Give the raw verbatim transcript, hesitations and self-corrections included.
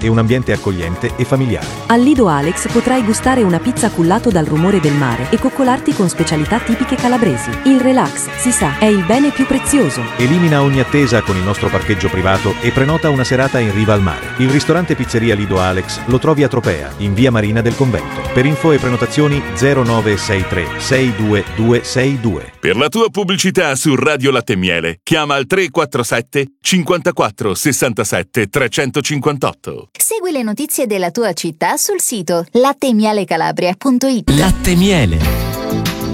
e un ambiente accogliente e familiare. Al Lido Alex potrai gustare una pizza cullato dal rumore del mare e coccolarti con specialità tipiche calabresi. Il relax, si sa, è il bene più prezioso. Elimina ogni attesa con il nostro parcheggio privato e prenota una serata in riva al mare. Il ristorante Pizzeria Lido Alex lo trovi a Tropea, in via Marina del Convento. Per info e prenotazioni zero nove sei tre sei due due sei due. Per la tua pubblicità su Radio Latte e Miele, chiama al tre quattro sette cinquantaquattro sessantasette trecentocinquantotto. Segui le notizie della tua città sul sito latte e miele calabria punto it. Latte e Miele.